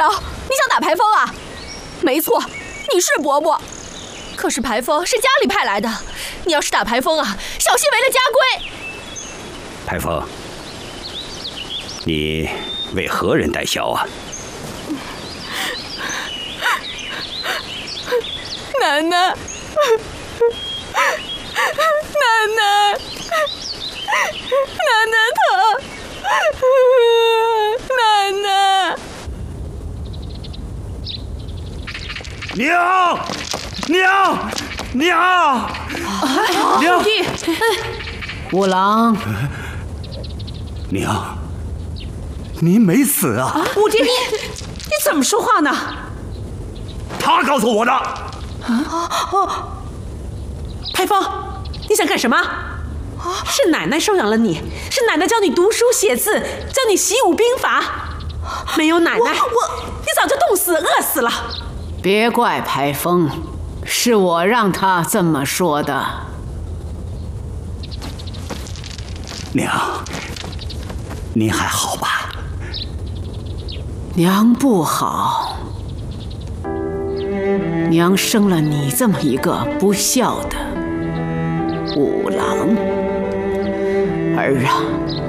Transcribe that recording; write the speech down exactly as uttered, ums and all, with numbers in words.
着？你想打排风啊？没错，你是伯伯，可是排风是家里派来的，你要是打排风啊，小心违了家规。 排风，你为何人代销啊？ 奶奶，奶奶，奶奶疼，奶奶。 娘，娘，娘，娘！ 五郎， 娘，您没死啊？ 五弟，你你怎么说话呢？ 他告诉我的。 哦，排风，你想干什么？是奶奶收养了你，是奶奶教你读书写字，教你习武兵法。没有奶奶，我我你早就冻死、饿死了。别怪排风，是我让他这么说的。 娘，您还好吧？ 娘不好，娘生了你这么一个不孝的五郎儿啊！